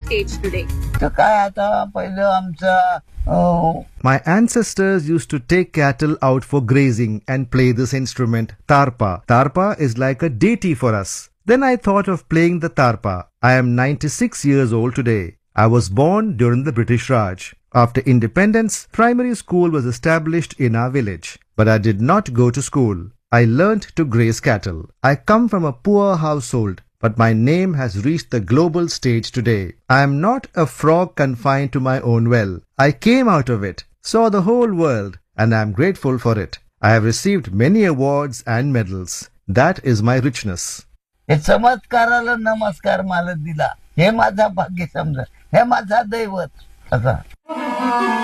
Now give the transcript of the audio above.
stage today? तर काय आता पहिलं आमचं My ancestors used to take cattle out for grazing and play this instrument, tarpa. Tarpa is like a deity for us. Then I thought of playing the tarpa. I am 96 years old today. I was born during the British Raj. After independence, primary school was established in our village. But I did not go to school. I learnt to graze cattle. I come from a poor household, but my name has reached the global stage today. I am not a frog confined to my own well. I came out of it, saw the whole world, and I am grateful for it. I have received many awards and medals. That is my richness. हे चमत्काराला नमस्कार मला दिला, हे माझा भाग्य समजा, हे माझा दैवत असा.